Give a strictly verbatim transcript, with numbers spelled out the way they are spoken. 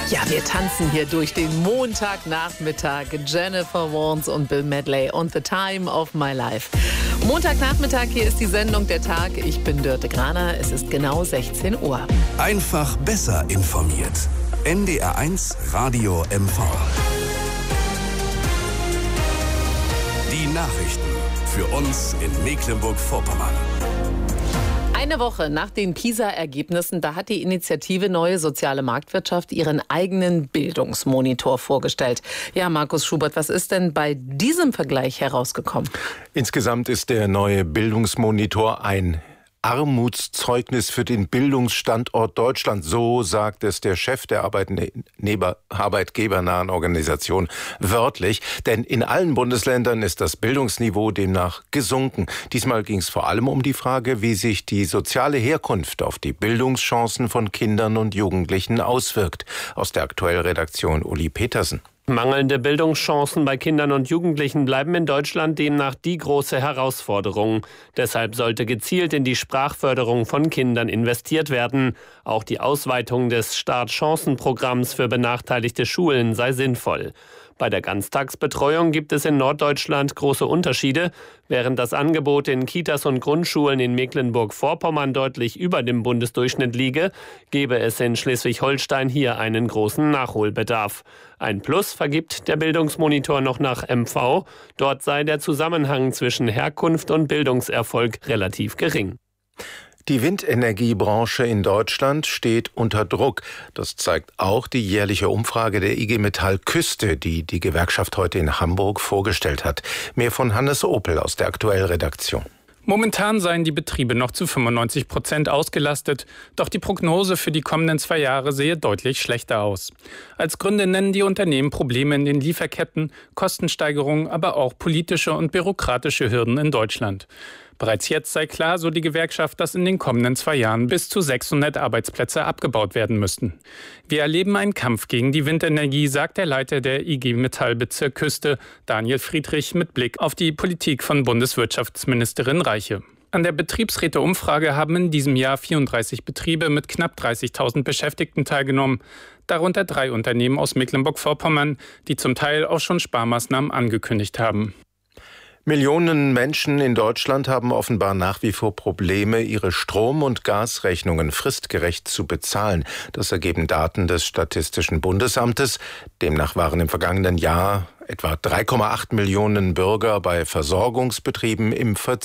Ja, wir tanzen hier durch den Montagnachmittag. Jennifer Warnes und Bill Medley und The Time of My Life. Montagnachmittag, hier ist die Sendung Der Tag. Ich bin Dörte Graner. Es ist genau sechzehn Uhr. Einfach besser informiert. N D R eins Radio M V. Die Nachrichten für uns in Mecklenburg-Vorpommern. Eine Woche nach den PISA-Ergebnissen, da hat die Initiative Neue Soziale Marktwirtschaft ihren eigenen Bildungsmonitor vorgestellt. Ja, Markus Schubert, was ist denn bei diesem Vergleich herausgekommen? Insgesamt ist der neue Bildungsmonitor ein Armutszeugnis für den Bildungsstandort Deutschland. So sagt es der Chef der Arbeitnehmer, arbeitgebernahen Organisation wörtlich. Denn in allen Bundesländern ist das Bildungsniveau demnach gesunken. Diesmal ging es vor allem um die Frage, wie sich die soziale Herkunft auf die Bildungschancen von Kindern und Jugendlichen auswirkt. Aus der Aktuellredaktion Uli Petersen. Mangelnde Bildungschancen bei Kindern und Jugendlichen bleiben in Deutschland demnach die große Herausforderung. Deshalb sollte gezielt in die Sprachförderung von Kindern investiert werden. Auch die Ausweitung des Startchancenprogramms für benachteiligte Schulen sei sinnvoll. Bei der Ganztagsbetreuung gibt es in Norddeutschland große Unterschiede. Während das Angebot in Kitas und Grundschulen in Mecklenburg-Vorpommern deutlich über dem Bundesdurchschnitt liege, gebe es in Schleswig-Holstein hier einen großen Nachholbedarf. Ein Plus vergibt der Bildungsmonitor noch nach M V. Dort sei der Zusammenhang zwischen Herkunft und Bildungserfolg relativ gering. Die Windenergiebranche in Deutschland steht unter Druck. Das zeigt auch die jährliche Umfrage der I G Metall Küste, die die Gewerkschaft heute in Hamburg vorgestellt hat. Mehr von Hannes Opel aus der Aktuellredaktion. Momentan seien die Betriebe noch zu fünfundneunzig Prozent ausgelastet, doch die Prognose für die kommenden zwei Jahre sehe deutlich schlechter aus. Als Gründe nennen die Unternehmen Probleme in den Lieferketten, Kostensteigerungen, aber auch politische und bürokratische Hürden in Deutschland. Bereits jetzt sei klar, so die Gewerkschaft, dass in den kommenden zwei Jahren bis zu sechshundert Arbeitsplätze abgebaut werden müssten. Wir erleben einen Kampf gegen die Windenergie, sagt der Leiter der I G Metall Bezirk Küste, Daniel Friedrich, mit Blick auf die Politik von Bundeswirtschaftsministerin Reiche. An der Betriebsräteumfrage haben in diesem Jahr vierunddreißig Betriebe mit knapp dreißigtausend Beschäftigten teilgenommen, darunter drei Unternehmen aus Mecklenburg-Vorpommern, die zum Teil auch schon Sparmaßnahmen angekündigt haben. Millionen Menschen in Deutschland haben offenbar nach wie vor Probleme, ihre Strom- und Gasrechnungen fristgerecht zu bezahlen. Das ergeben Daten des Statistischen Bundesamtes. Demnach waren im vergangenen Jahr etwa drei Komma acht Millionen Bürger bei Versorgungsbetrieben im Verzug.